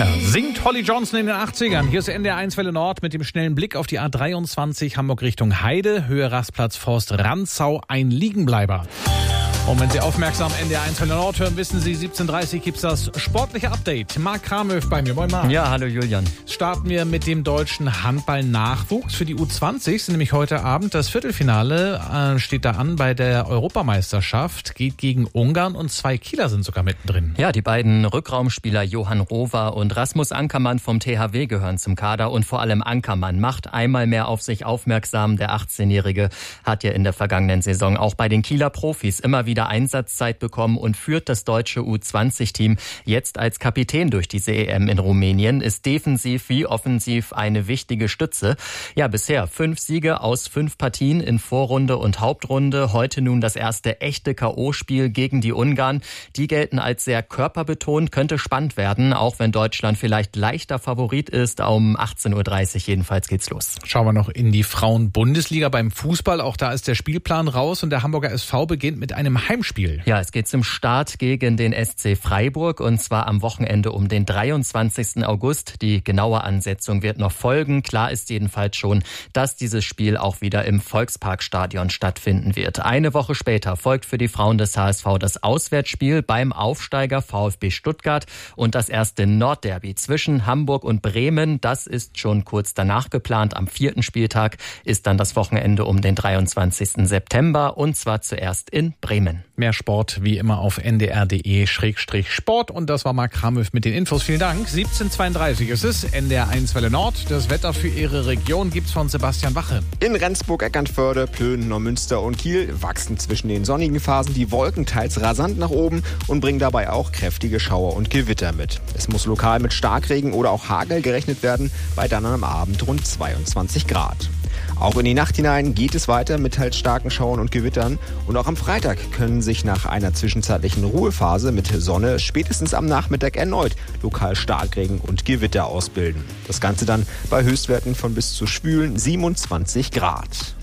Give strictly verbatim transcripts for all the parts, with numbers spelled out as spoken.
Ja, singt Holly Johnson in den achtzigern. Hier ist N D R eins Welle Nord mit dem schnellen Blick auf die A dreiundzwanzig Hamburg Richtung Heide, Höhe Rastplatz Forst Rantzau, ein Liegenbleiber. Und wenn Sie aufmerksam N D R eins Welle Nord hören, wissen Sie, siebzehn Uhr dreißig gibt es das sportliche Update. Marc Kramöw bei mir. Moin Marc. Ja, hallo Julian. Starten wir mit dem deutschen Handball-Nachwuchs. Für die U zwanzig ist nämlich heute Abend das Viertelfinale, äh, steht da an bei der Europameisterschaft, geht gegen Ungarn und zwei Kieler sind sogar mittendrin. Ja, die beiden Rückraumspieler Johann Rover und Rasmus Ankermann vom T H W gehören zum Kader und vor allem Ankermann macht einmal mehr auf sich aufmerksam. Der achtzehnjährige hat ja in der vergangenen Saison auch bei den Kieler Profis immer wieder wieder Einsatzzeit bekommen und führt das deutsche U zwanzig Team jetzt als Kapitän durch diese E M in Rumänien, ist defensiv wie offensiv eine wichtige Stütze. Ja, bisher fünf Siege aus fünf Partien in Vorrunde und Hauptrunde. Heute nun das erste echte K O-Spiel gegen die Ungarn. Die gelten als sehr körperbetont, könnte spannend werden, auch wenn Deutschland vielleicht leichter Favorit ist. Um achtzehn Uhr dreißig jedenfalls geht's los. Schauen wir noch in die Frauen-Bundesliga beim Fußball. Auch da ist der Spielplan raus und der Hamburger S V beginnt mit einem Heimspiel. Ja, es geht zum Start gegen den S C Freiburg und zwar am Wochenende um den dreiundzwanzigsten August. Die genaue Ansetzung wird noch folgen. Klar ist jedenfalls schon, dass dieses Spiel auch wieder im Volksparkstadion stattfinden wird. Eine Woche später folgt für die Frauen des H S V das Auswärtsspiel beim Aufsteiger VfB Stuttgart und das erste Nordderby zwischen Hamburg und Bremen. Das ist schon kurz danach geplant. Am vierten Spieltag ist dann das Wochenende um den dreiundzwanzigsten September und zwar zuerst in Bremen. Mehr Sport wie immer auf n d r punkt d e Schrägstrich Sport. Und das war Marc Kramöw mit den Infos. Vielen Dank. siebzehn Uhr zweiunddreißig ist es. N D R eins Welle Nord. Das Wetter für Ihre Region gibt's von Sebastian Wache. In Rendsburg, Eckernförde, Plön, Neumünster und Kiel wachsen zwischen den sonnigen Phasen die Wolken teils rasant nach oben und bringen dabei auch kräftige Schauer und Gewitter mit. Es muss lokal mit Starkregen oder auch Hagel gerechnet werden, bei dann am Abend rund zweiundzwanzig Grad. Auch in die Nacht hinein geht es weiter mit teils starken Schauern und Gewittern. Und auch am Freitag können sich nach einer zwischenzeitlichen Ruhephase mit Sonne spätestens am Nachmittag erneut lokal Starkregen und Gewitter ausbilden. Das Ganze dann bei Höchstwerten von bis zu schwülen siebenundzwanzig Grad.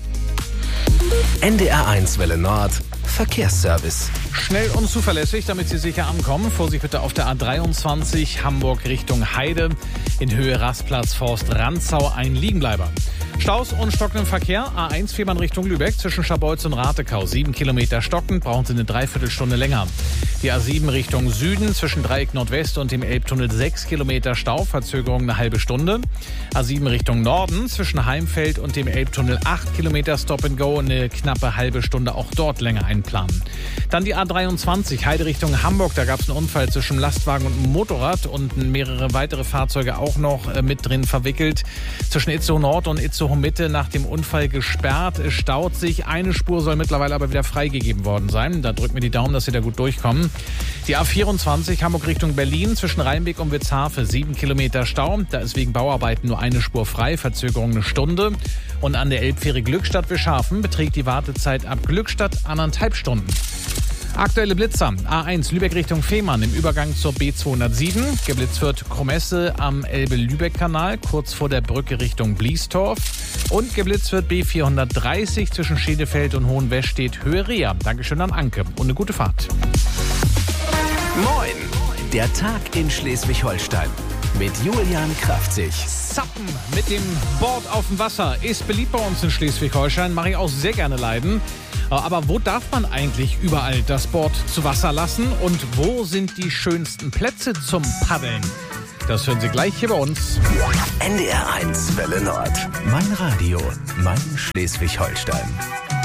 N D R eins Welle Nord Verkehrsservice. Schnell und zuverlässig, damit Sie sicher ankommen. Vorsicht bitte auf der A dreiundzwanzig Hamburg Richtung Heide. In Höhe Rastplatz Forst Rantzau ein Liegenbleiber. Staus und stockenden Verkehr. A eins Fehmarn Richtung Lübeck zwischen Scharbeutz und Ratekau. Sieben Kilometer stockend, brauchen Sie eine Dreiviertelstunde länger. Die A sieben Richtung Süden zwischen Dreieck Nordwest und dem Elbtunnel sechs Kilometer Stau, Verzögerung eine halbe Stunde. A sieben Richtung Norden zwischen Heimfeld und dem Elbtunnel acht Kilometer Stop and Go, eine knappe halbe Stunde auch dort länger einplanen. Dann die A dreiundzwanzig Heide Richtung Hamburg, da gab es einen Unfall zwischen Lastwagen und einem Motorrad und mehrere weitere Fahrzeuge auch noch mit drin verwickelt. Zwischen Itzehoe Nord und Itzehoe Mitte nach dem Unfall gesperrt. Es staut sich. Eine Spur soll mittlerweile aber wieder freigegeben worden sein. Da drücken wir die Daumen, dass Sie da gut durchkommen. Die A vierundzwanzig Hamburg Richtung Berlin zwischen Rheinbeck und Witzhafe. Sieben Kilometer Stau. Da ist wegen Bauarbeiten nur eine Spur frei. Verzögerung eine Stunde. Und an der Elbfähre Glückstadt-Wischhafen beträgt die Wartezeit ab Glückstadt anderthalb Stunden. Aktuelle Blitzer. A eins Lübeck Richtung Fehmarn im Übergang zur B zweihundertsieben. Geblitzt wird Kromesse am Elbe-Lübeck-Kanal kurz vor der Brücke Richtung Bliestorf. Und geblitzt wird B vierhundertdreißig zwischen Schedefeld und Hohenwestedt Höhe Rea. Dankeschön an Anke und eine gute Fahrt. Moin! Der Tag in Schleswig-Holstein mit Julian Kraftzig. Zappen mit dem Board auf dem Wasser ist beliebt bei uns in Schleswig-Holstein. Mache ich auch sehr gerne leiden. Aber wo darf man eigentlich überall das Board zu Wasser lassen? Und wo sind die schönsten Plätze zum Paddeln? Das hören Sie gleich hier bei uns. N D R eins Welle Nord. Mein Radio, mein Schleswig-Holstein.